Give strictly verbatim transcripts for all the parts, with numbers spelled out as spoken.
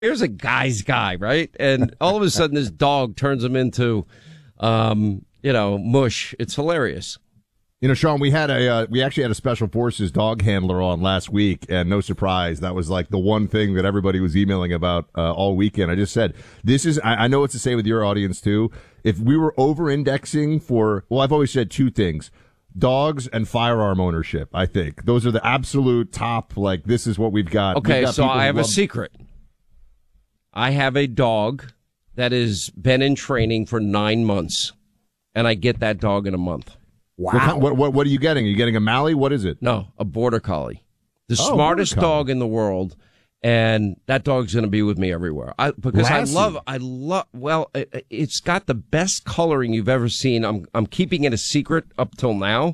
here's a guy's guy, right? And all of a sudden, this dog turns him into, um, you know, mush. It's hilarious. You know, Sean, we had a uh, we actually had a Special Forces dog handler on last week, and no surprise, that was like the one thing that everybody was emailing about uh, all weekend. I just said, this is, I, I know what to say with your audience too. If we were over-indexing for, well, I've always said two things. Dogs and firearm ownership, I think. Those are the absolute top, like, this is what we've got. Okay, we've got so I have love- a secret. I have a dog that has been in training for nine months, and I get that dog in a month. Wow. What, kind, what, what, what are you getting? Are you getting a Mally? What is it? No, a Border Collie. The oh, smartest Border Collie. dog in the world, and that dog's going to be with me everywhere. I, because Lassie. I love, I love, well, it, it's got the best coloring you've ever seen. I'm, I'm keeping it a secret up till now.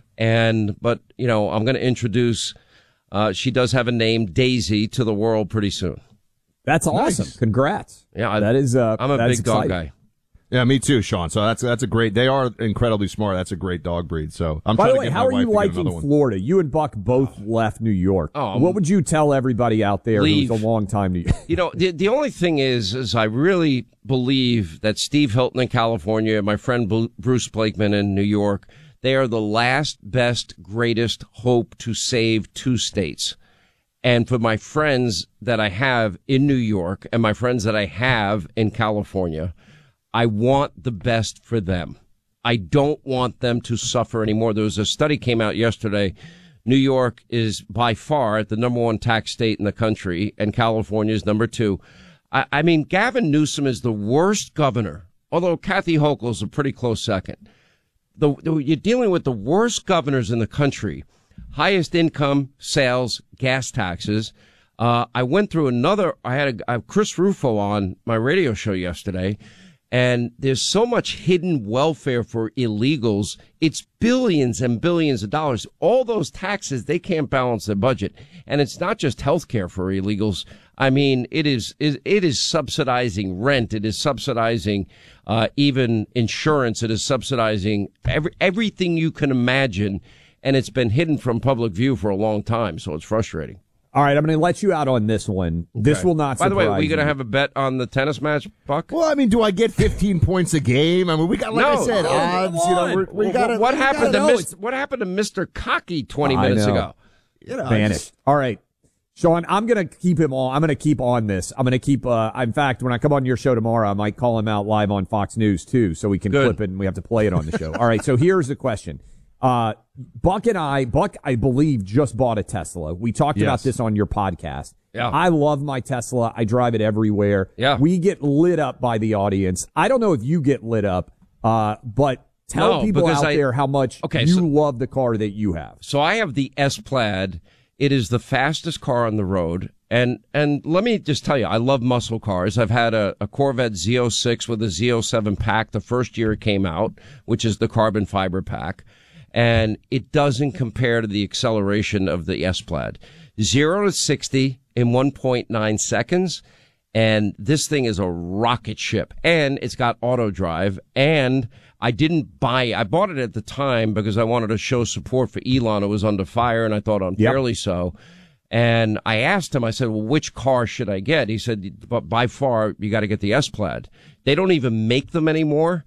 And, but, you know, I'm going to introduce, uh, she does have a name, Daisy, to the world pretty soon. That's awesome. Nice. Congrats. Yeah, I, that is, uh, I'm a that big is dog exciting. guy. Yeah, me too, Sean. So that's that's a great. They are incredibly smart. That's a great dog breed. So I'm By trying the way, to get how my are wife you to get liking another one. Florida? You and Buck both left New York. Oh, what would you tell everybody out there leave. who's a long time New York? You know, the the only thing is, is I really believe that Steve Hilton in California, my friend Bruce Blakeman in New York, they are the last, best, greatest hope to save two states. And for my friends that I have in New York and my friends that I have in California, I want the best for them. I don't want them to suffer anymore. There was a study came out yesterday. New York is by far the number one tax state in the country, and California is number two. I, I mean, Gavin Newsom is the worst governor, although Kathy Hochul is a pretty close second. The, the, you're dealing with the worst governors in the country. Highest income, sales, gas taxes. Uh, I went through another, I had a, I have Chris Rufo on my radio show yesterday, and there's so much hidden welfare for illegals. It's billions and billions of dollars. All those taxes, they can't balance their budget. And it's not just health care for illegals. I mean, it is, it, it is subsidizing rent. It is subsidizing, uh, even insurance. It is subsidizing every, everything you can imagine. And it's been hidden from public view for a long time. So it's frustrating. All right, I'm going to let you out on this one. Okay. This will not surprise you. By the way, are we going to have a bet on the tennis match, Buck? Well, I mean, do I get fifteen points a game? I mean, we got, like no. I said, oh, odds. You know, we're, we got what happened gotta to Mister What happened to Mister Cocky twenty minutes ago? You know, vanished. just... All right, Sean, I'm going to keep him on. I'm going to keep on this. I'm going to keep. Uh, in fact, when I come on your show tomorrow, I might call him out live on Fox News too, so we can Good. clip it and we have to play it on the show. All right. So here's the question. Uh, Buck and I, Buck, I believe, just bought a Tesla. We talked yes. about this on your podcast. Yeah. I love my Tesla. I drive it everywhere. Yeah. We get lit up by the audience. I don't know if you get lit up, uh, but tell no, people out I, there how much okay, you so, love the car that you have. So I have the S-Plaid. It is the fastest car on the road. And, and let me just tell you, I love muscle cars. I've had a, a Corvette Z oh six with a Z oh seven pack the first year it came out, which is the carbon fiber pack. And it doesn't compare to the acceleration of the S-Plaid. Zero to sixty in one point nine seconds. And this thing is a rocket ship. And it's got auto drive. And I didn't buy it. I bought it at the time because I wanted to show support for Elon. It was under fire, and I thought unfairly yep. so. And I asked him, I said, well, which car should I get? He said, but by far, you got to get the S-Plaid. They don't even make them anymore.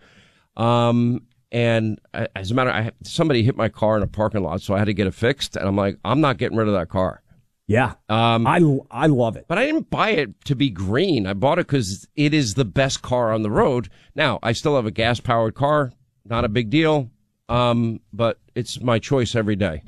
Um, And as a matter, I, somebody hit my car in a parking lot, so I had to get it fixed. And I'm like, I'm not getting rid of that car. Yeah, um, I I love it. But I didn't buy it to be green. I bought it because it is the best car on the road. Now, I still have a gas-powered car. Not a big deal. Um, but it's my choice every day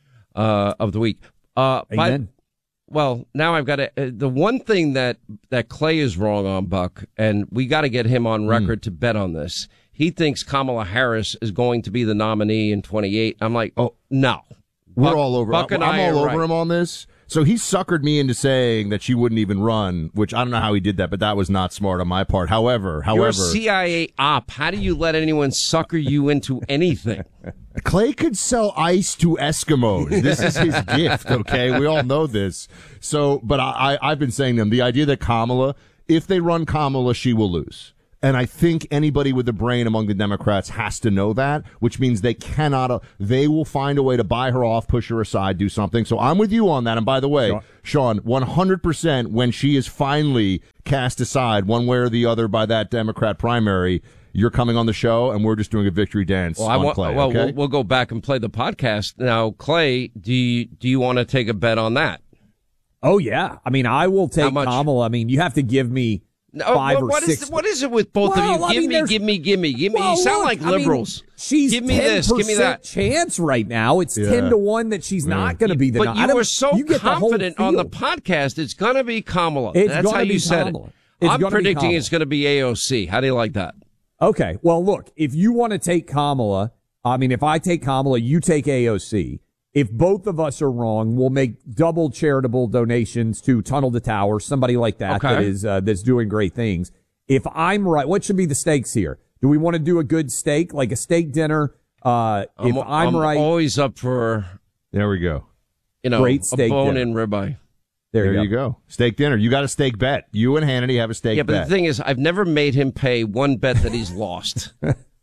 uh, of the week. Uh, Amen. But, well, now I've got to, uh, the one thing that, that Clay is wrong on, Buck, and we got to get him on record mm. to bet on this. He thinks Kamala Harris is going to be the nominee in twenty-eight. I'm like, oh, no. We're Buck, all over. Buck and I'm I all over right. him on this. So he suckered me into saying that she wouldn't even run, which I don't know how he did that, but that was not smart on my part. However, however, you're a C I A op. How do you let anyone sucker you into anything? Clay could sell ice to Eskimos. This is his gift. Okay, we all know this. So, but I, I, I've been saying to them the idea that Kamala, if they run Kamala, she will lose. And I think anybody with a brain among the Democrats has to know that, which means they cannot, uh, they will find a way to buy her off, push her aside, do something. So I'm with you on that. And by the way, sure. Sean, one hundred percent when she is finally cast aside one way or the other by that Democrat primary, you're coming on the show and we're just doing a victory dance well, on I wa- Clay. Well, okay? we'll, we'll go back and play the podcast. Now, Clay, do you, do you want to take a bet on that? Oh, yeah. I mean, I will take Kamala. I mean, you have to give me no, five what, or what six. Is, what is it with both well, of you? I Give mean, me, give me, give me, give me. Well, you sound look, like liberals. I mean, she's give me this, give me that. Chance right now. It's yeah. ten to one that she's yeah. not going to be the. But you were so you confident the on the podcast. It's going to be Kamala. It's That's how you said Kamala. it. It's I'm predicting be it's going to be A O C. How do you like that? Okay. Well, look, if you want to take Kamala, I mean, if I take Kamala, you take A O C. If both of us are wrong, we'll make double charitable donations to Tunnel to Tower, somebody like that okay. that is uh, that's doing great things. If I'm right, what should be the stakes here? Do we want to do a good steak, like a steak dinner? Uh, if I'm, I'm, I'm right, always up for. There we go. You know, great steak a bone dinner. in ribeye. There, there you, you go. go. Steak dinner. You got a steak bet. You and Hannity have a steak yeah, bet. Yeah, but the thing is, I've never made him pay one bet that he's lost.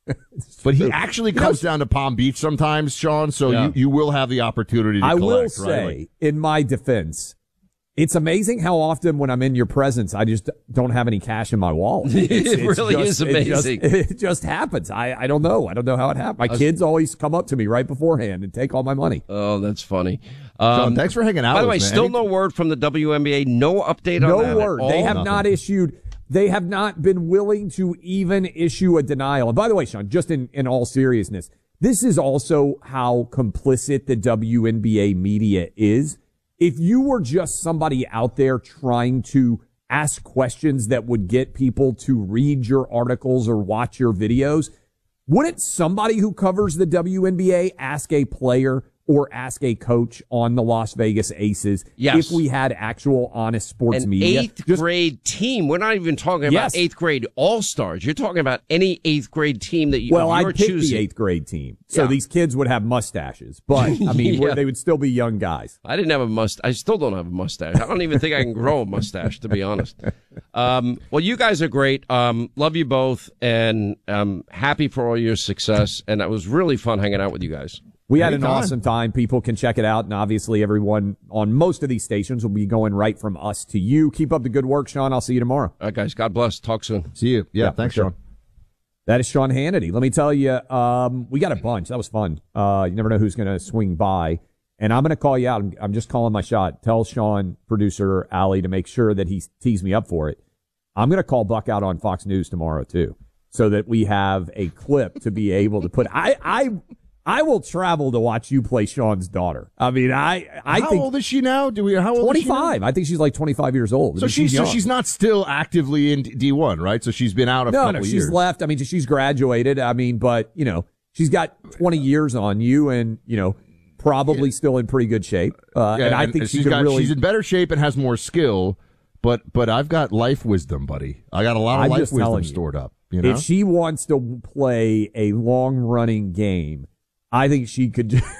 But he actually comes down to Palm Beach sometimes, Sean, so yeah. you, you will have the opportunity to I collect. will right? say, Like, in my defense, it's amazing how often when I'm in your presence, I just don't have any cash in my wallet. It's, it it's really just, is amazing. It just, it just happens. I, I don't know. I don't know how it happened. My was, kids always come up to me right beforehand and take all my money. Oh, that's funny. Um, Sean, thanks for hanging out By the with way, us, still man. no word from the W N B A. No update on no that. No word. They have Nothing. not issued. They have not been willing to even issue a denial. And by the way, Sean, just in, in all seriousness, this is also how complicit the W N B A media is. If you were just somebody out there trying to ask questions that would get people to read your articles or watch your videos, wouldn't somebody who covers the W N B A ask a player or ask a coach on the Las Vegas Aces yes. if we had actual honest sports An media? eighth Just, grade team. We're not even talking about yes. eighth grade all-stars. You're talking about any eighth grade team that you, well, you're I'd pick choosing. the eighth grade team. So yeah. these kids would have mustaches. But, I mean, yeah. they would still be young guys. I didn't have a mustache. I still don't have a mustache. I don't even think I can grow a mustache, to be honest. Um, well, you guys are great. Um, love you both, and I'm happy for all your success. And it was really fun hanging out with you guys. We had an Anytime. awesome time. People can check it out. And obviously everyone on most of these stations will be going right from us to you. Keep up the good work, Sean. I'll see you tomorrow. All right, guys. God bless. Talk soon. See you. Yeah, yeah thanks, sure. Sean. That is Sean Hannity. Let me tell you, um, we got a bunch. That was fun. Uh, you never know who's going to swing by. And I'm going to call you out. I'm, I'm just calling my shot. Tell Sean, producer Allie, to make sure that he tees me up for it. I'm going to call Buck out on Fox News tomorrow, too, so that we have a clip to be able to put. I, I, I will travel to watch you play Sean's daughter. I mean, I, I how think. How old is she now? Do we? How old twenty-five. Is she now? I think she's like twenty-five years old. So I mean, she's, she's so young. she's not still actively in D one, right? So she's been out a no, couple no, she's years. left. I mean, she's graduated. I mean, but you know, she's got twenty years on you, and you know, probably still in pretty good shape. Uh, yeah, and I and think she she's could got, really. she's in better shape and has more skill. But but I've got life wisdom, buddy. I got a lot of I'm life just wisdom telling you, stored up. You know, if she wants to play a long running game, I think she could. Just,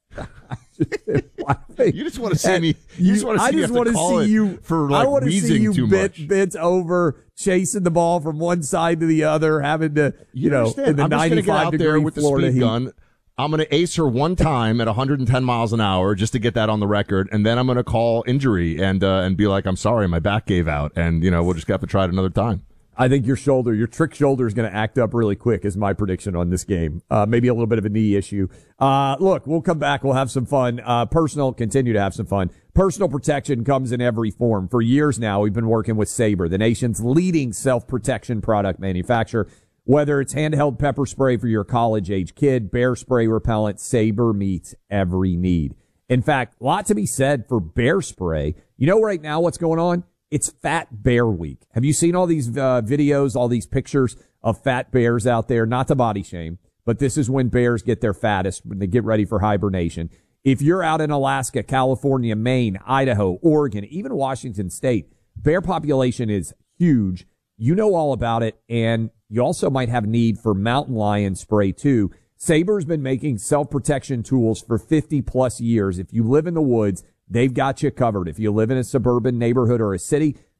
you just want to see me. You just want to see, I just want to see you for like I want to see you too bit, much. bent over, chasing the ball from one side to the other, having to you, You know understand? in the I'm just gonna get ninety-five out degree there with the Florida speed heat. gun. I'm going to ace her one time at one hundred ten miles an hour just to get that on the record, and then I'm going to call injury and uh, and be like, I'm sorry, my back gave out, and you know we'll just have to try it another time. I think your shoulder, your trick shoulder is going to act up really quick is my prediction on this game. Uh, maybe a little bit of a knee issue. Uh, look, we'll come back. We'll have some fun. Uh, personal, continue to have some fun. Personal protection comes in every form. For years now, we've been working with Sabre, the nation's leading self-protection product manufacturer. Whether it's handheld pepper spray for your college-age kid, bear spray repellent, Sabre meets every need. In fact, a lot to be said for bear spray. You know right now what's going on? It's Fat Bear Week. Have you seen all these uh, videos, all these pictures of fat bears out there? Not to body shame, but this is when bears get their fattest, when they get ready for hibernation. If you're out in Alaska, California, Maine, Idaho, Oregon, even Washington State, bear population is huge. You know all about it, and you also might have need for mountain lion spray too. Sabre's been making self-protection tools for fifty plus years. If you live in the woods, they've got you covered. If you live in a suburban neighborhood or a city,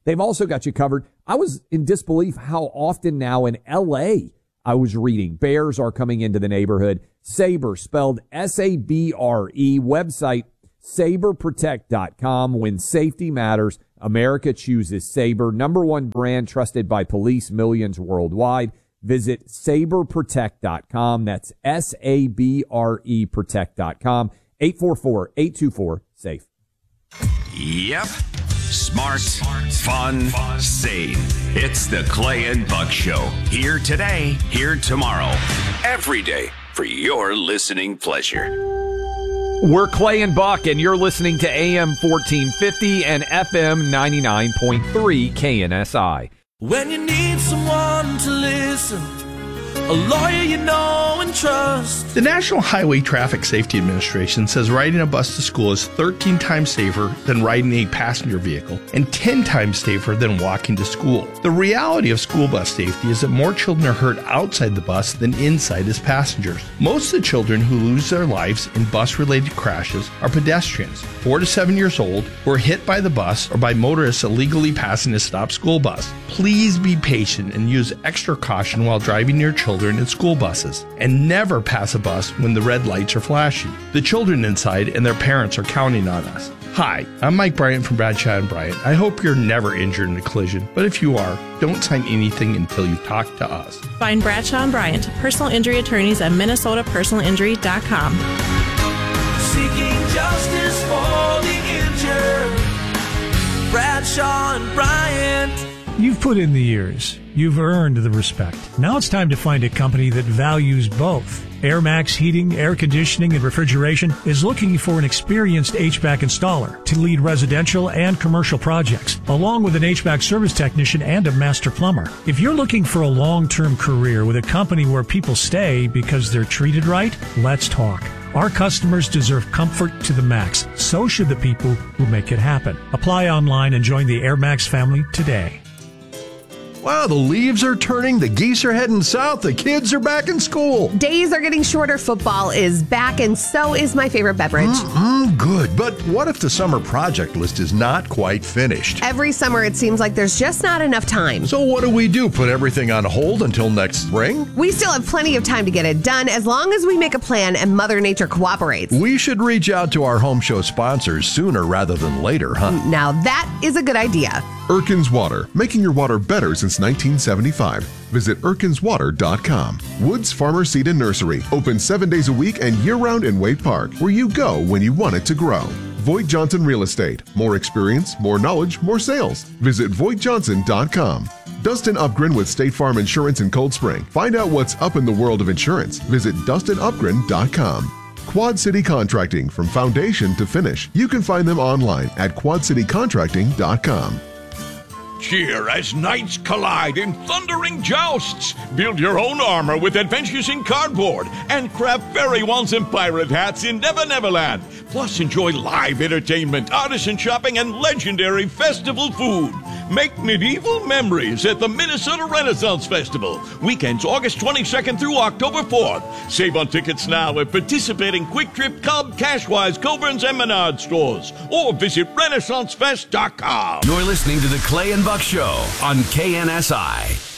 They've also got you covered. I was in disbelief how often now in L A I was reading bears are coming into the neighborhood. Sabre, spelled S A B R E, website sabre protect dot com. When safety matters, America chooses Sabre, number one brand trusted by police millions worldwide. Visit sabre protect dot com. That's S A B R E protect dot com. eight four four, eight two four, SAFE. Yep. Smart, Smart fun, fun, sane. It's the Clay and Buck Show. Here today, here tomorrow. Every day for your listening pleasure. We're Clay and Buck, and you're listening to A M fourteen fifty and F M ninety-nine point three K N S I. When you need someone to listen, a lawyer you know and trust. The National Highway Traffic Safety Administration says riding a bus to school is thirteen times safer than riding a passenger vehicle and ten times safer than walking to school. The reality of school bus safety is that more children are hurt outside the bus than inside as passengers. Most of the children who lose their lives in bus-related crashes are pedestrians, four to seven years old, who are hit by the bus or by motorists illegally passing a stopped school bus. Please be patient and use extra caution while driving your children in school buses, and never pass a bus when the red lights are flashing. The children inside and their parents are counting on us. Hi, I'm Mike Bryant from Bradshaw and Bryant. I hope you're never injured in a collision, but if you are, don't sign anything until you talk to us. Find Bradshaw and Bryant, personal injury attorneys at minnesota personal injury dot com. Seeking justice for the injured. Bradshaw and Bryant. You've put in the years. You've earned the respect. Now it's time to find a company that values both. AirMax Heating, Air Conditioning, and Refrigeration is looking for an experienced H V A C installer to lead residential and commercial projects, along with an H V A C service technician and a master plumber. If you're looking for a long-term career with a company where people stay because they're treated right, let's talk. Our customers deserve comfort to the max. So should the people who make it happen. Apply online and join the AirMax family today. Wow, the leaves are turning, the geese are heading south, the kids are back in school. Days are getting shorter, football is back, and so is my favorite beverage. Mm-mm, good, but what if the summer project list is not quite finished? Every summer it seems like there's just not enough time. So what do we do, put everything on hold until next spring? We still have plenty of time to get it done as long as we make a plan and Mother Nature cooperates. We should reach out to our home show sponsors sooner rather than later, huh? Now that is a good idea. Erkins Water, making your water better since nineteen seventy-five. Visit erkins water dot com. Woods Farmer Seed and Nursery, open seven days a week and year-round in Wade Park, where you go when you want it to grow. Voigt Johnson Real Estate, more experience, more knowledge, more sales. Visit voigt johnson dot com. Dustin Upgren with State Farm Insurance in Cold Spring. Find out what's up in the world of insurance. Visit dustin upgren dot com. Quad City Contracting, from foundation to finish. You can find them online at quad city contracting dot com. Cheer as knights collide in thundering jousts. Build your own armor with Adventures in Cardboard and craft fairy wands and pirate hats in Never Neverland. Plus, enjoy live entertainment, artisan shopping, and legendary festival food. Make medieval memories at the Minnesota Renaissance Festival. Weekends August twenty-second through October fourth. Save on tickets now at participating Quick Trip, Cub, Cashwise, Coburn's, and Menard stores. Or visit renaissance fest dot com. You're listening to the Clay and Buck Show on K N S I.